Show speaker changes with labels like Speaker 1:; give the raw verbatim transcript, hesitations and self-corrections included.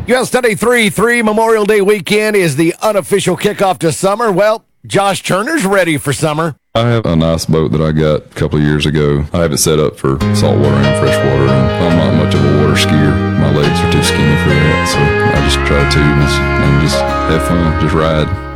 Speaker 1: U S ninety-three three Memorial Day weekend is the unofficial kickoff to summer. Well, Josh Turner's ready for summer.
Speaker 2: I have a nice boat that I got a couple of years ago. I have it set up for saltwater and freshwater, and I'm not much of a water skier. My legs are too skinny for that, so I just try to and just have fun, just ride.